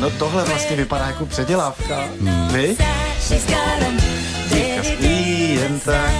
Ono tohle vlastně vypadá jako předělávka. Vy? Dívka spí jen tak.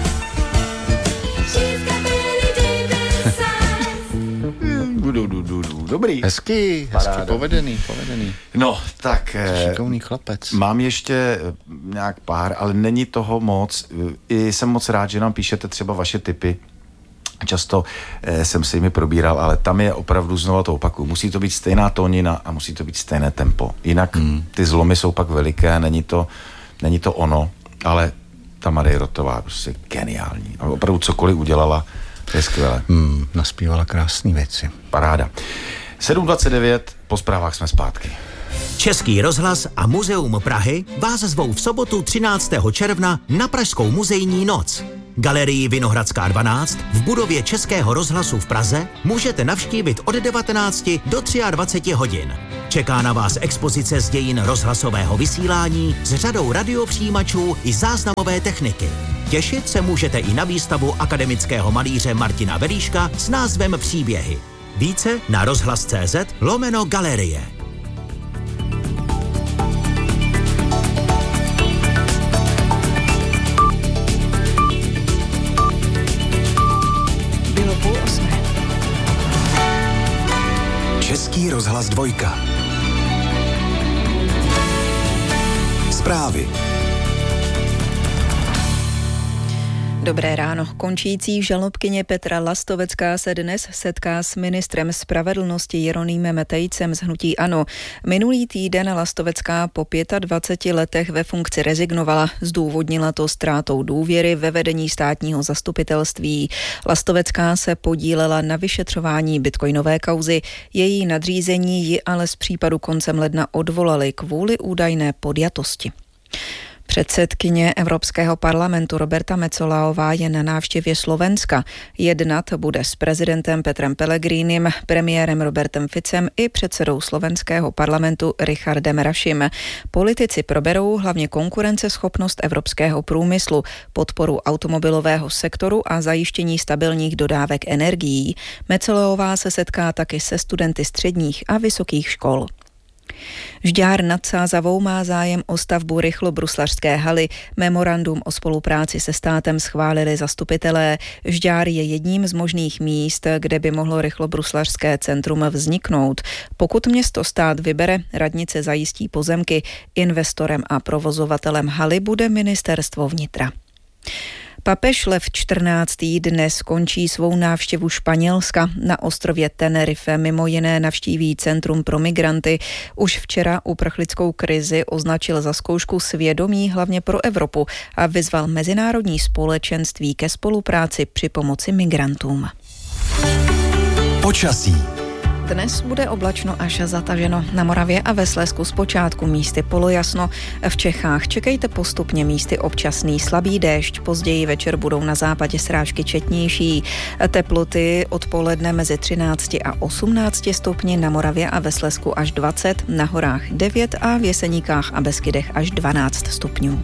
Dobrý. Hezký, povedený. No, tak... Šikovný chlapec. Mám ještě nějak pár, ale není toho moc. I jsem moc rád, že nám píšete třeba vaše tipy. Často jsem si jimi probíral, ale tam je opravdu, znova to opakuju, musí to být stejná tónina a musí to být stejné tempo. Jinak ty zlomy jsou pak veliké, není to ono, ale ta Marie Rotová prostě geniální. A opravdu cokoliv udělala, to je skvělé. Naspívala krásné věci. Paráda. 7:29, po zprávách jsme zpátky. Český rozhlas a Muzeum Prahy vás zvou v sobotu 13. června na Pražskou muzejní noc. Galerii Vinohradská 12 v budově Českého rozhlasu v Praze můžete navštívit od 19 do 23 hodin. Čeká na vás expozice z dějin rozhlasového vysílání s řadou radiopřijímačů i záznamové techniky. Těšit se můžete i na výstavu akademického malíře Martina Velíška s názvem Příběhy. Více na rozhlas.cz/galerie. Český rozhlas 2. Zprávy. Dobré ráno. Končící žalobkyně Petra Lastovecká se dnes setká s ministrem spravedlnosti Jeronýmem Metejcem z hnutí ANO. Minulý týden Lastovecká po 25 letech ve funkci rezignovala. Zdůvodnila to ztrátou důvěry ve vedení státního zastupitelství. Lastovecká se podílela na vyšetřování bitcoinové kauzy. Její nadřízení ji ale z případu koncem ledna odvolali kvůli údajné podjatosti. Předsedkyně Evropského parlamentu Roberta Metsoláová je na návštěvě Slovenska. Jednat bude s prezidentem Petrem Pellegrinim, premiérem Robertem Ficem i předsedou slovenského parlamentu Richardem Rašim. Politici proberou hlavně konkurenceschopnost evropského průmyslu, podporu automobilového sektoru a zajištění stabilních dodávek energií. Metsoláová se setká taky se studenty středních a vysokých škol. Žďár nad Sázavou má zájem o stavbu rychlobruslařské haly. Memorandum o spolupráci se státem schválili zastupitelé. Žďár je jedním z možných míst, kde by mohlo rychlobruslařské centrum vzniknout. Pokud město stát vybere, radnice zajistí pozemky. Investorem a provozovatelem haly bude ministerstvo vnitra. Papež Lev XIV. Dnes končí svou návštěvu Španělska. Na ostrově Tenerife mimo jiné navštíví Centrum pro migranty. Už včera uprchlickou krizi označil za zkoušku svědomí hlavně pro Evropu a vyzval mezinárodní společenství ke spolupráci při pomoci migrantům. Počasí. Dnes bude oblačno až zataženo. Na Moravě a ve Slezsku zpočátku místy polojasno. V Čechách čekejte postupně místy občasný slabý déšť. Později večer budou na západě srážky četnější. Teploty odpoledne mezi 13 a 18 stupni, na Moravě a ve Slezsku až 20, na horách 9 a v Jeseníkách a Beskydech až 12 stupňů.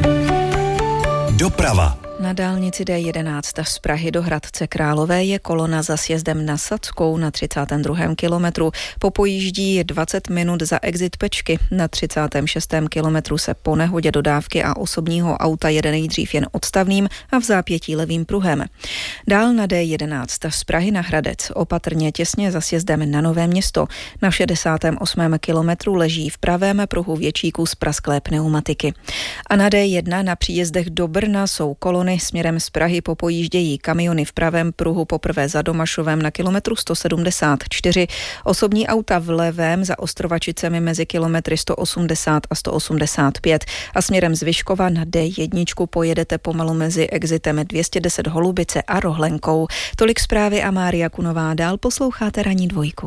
Doprava. Na dálnici D11 z Prahy do Hradce Králové je kolona za sjezdem na Sadskou na 32. kilometru. Po pojíždí je 20 minut za exit Pečky. Na 36. kilometru se po nehodě dodávky a osobního auta jede nejdřív jen odstavným a v zápětí levým pruhem. Dál na D11 z Prahy na Hradec opatrně těsně za sjezdem na Nové Město. Na 68. kilometru leží v pravém pruhu větší kus prasklé pneumatiky. A na D1 na příjezdech do Brna jsou kolony směrem z Prahy popojíždějí kamiony v pravém pruhu poprvé za Domašovem na kilometru 174, osobní auta v levém za Ostrovačicemi mezi kilometry 180 a 185 a směrem z Vyškova na D1 pojedete pomalu mezi exitem 210 Holubice a Rohlenkou. Tolik zprávy a Mária Kunová, dál posloucháte Ranní dvojku.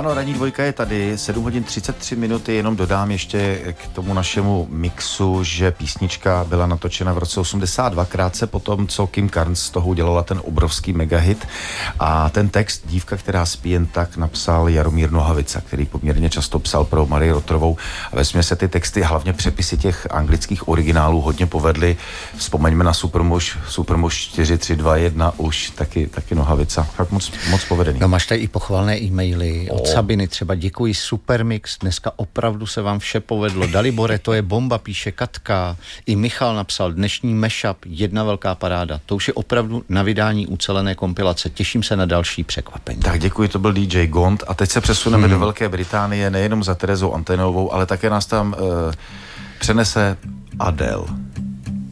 Ano, ranní dvojka je tady, 7 hodin 33 minuty, jenom dodám ještě k tomu našemu mixu, že písnička byla natočena v roce 82, krátce po tom, co Kim Carnes z toho udělala ten obrovský megahit, a ten text Dívka, která spí jen tak, napsal Jaromír Nohavica, který poměrně často psal pro Marii Rotrovou, a vesměs se ty texty, hlavně přepisy těch anglických originálů hodně povedly. Vzpomeňme na Supermuž 4321, už taky Nohavica, tak moc povedený. No, máš tady i pochvalné e-maily od Sabiny, třeba děkuji, super mix, dneska opravdu se vám vše povedlo. Dalibore, to je bomba, píše Katka. I Michal napsal, dnešní mashup, jedna velká paráda. To už je opravdu na vydání ucelené kompilace. Těším se na další překvapení. Tak děkuji, to byl DJ Gond, a teď se přesuneme do Velké Británie, nejenom za Terezou Antenovou, ale také nás tam přenese Adele.